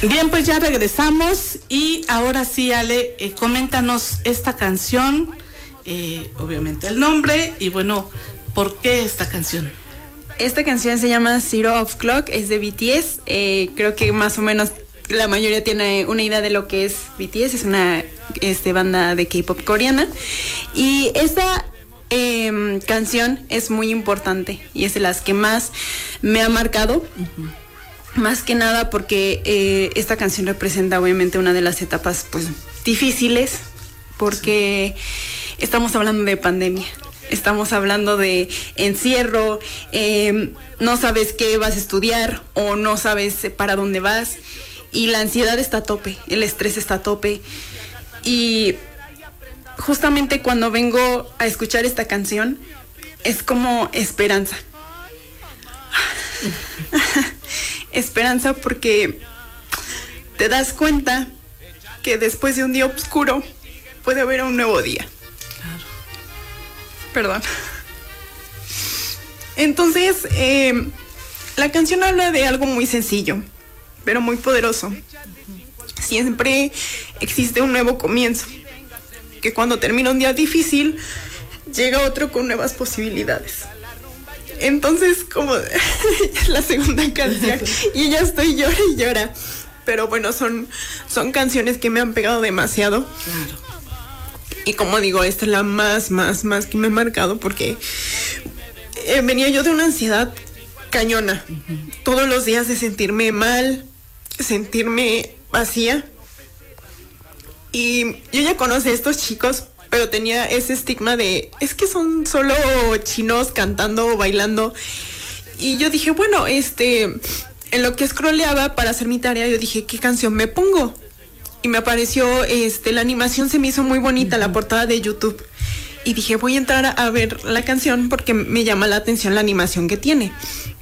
Bien, pues ya regresamos y ahora sí, Ale, coméntanos esta canción, obviamente el nombre y bueno, ¿por qué esta canción? Esta canción se llama Zero of Clock, es de BTS. Creo que más o menos la mayoría tiene una idea de lo que es BTS, es una banda de K-pop coreana. Y esta canción es muy importante y es de las que más me ha marcado. Más que nada porque esta canción representa obviamente una de las etapas pues difíciles, porque estamos hablando de pandemia. Estamos hablando de encierro, no sabes qué vas a estudiar o no sabes para dónde vas y la ansiedad está a tope, el estrés está a tope. Y justamente cuando vengo a escuchar esta canción es como esperanza. Esperanza porque te das cuenta que después de un día oscuro puede haber un nuevo día. Perdón. Entonces, la canción habla de algo muy sencillo, pero muy poderoso. Siempre existe un nuevo comienzo, que cuando termina un día difícil, llega otro con nuevas posibilidades. Entonces, como es la segunda canción, y ya estoy llora y llora. Pero bueno, son canciones que me han pegado demasiado. Claro. Y como digo, esta es la más que me ha marcado porque venía yo de una ansiedad cañona. Todos los días de sentirme mal, sentirme vacía. Y yo ya conocí a estos chicos, pero tenía ese estigma de, es que son solo chinos cantando o bailando. Y yo dije, bueno, en lo que scrolleaba para hacer mi tarea, yo dije, ¿qué canción me pongo? Y me apareció, la animación se me hizo muy bonita, la portada de YouTube. Y dije, voy a entrar a ver la canción porque me llama la atención la animación que tiene.